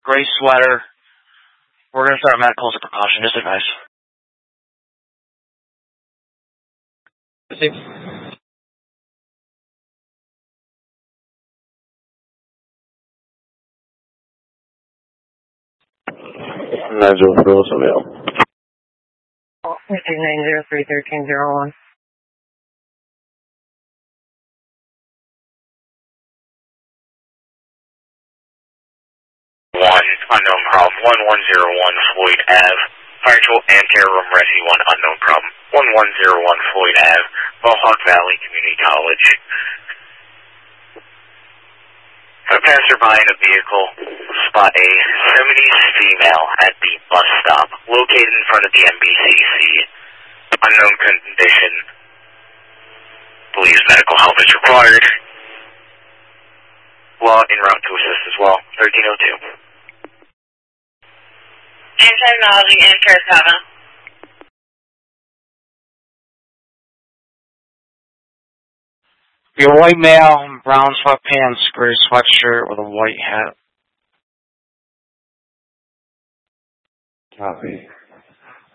gray sweater. We're going to start medical as a precaution, just advice. Nigel Phillips, available. 903-1301. 1, unknown problem. 1101 Floyd Ave. Fire control and care room rescue 1, unknown problem. 1101 Floyd Ave, Mohawk Valley Community College. A passerby in a vehicle spot a 70s female at the bus stop located in front of the MBCC. Unknown condition. Believes medical help is required. Law en route to assist as well. 1302. And technology and care 7. Be a white male in brown sweatpants, gray sweatshirt with a white hat. Copy.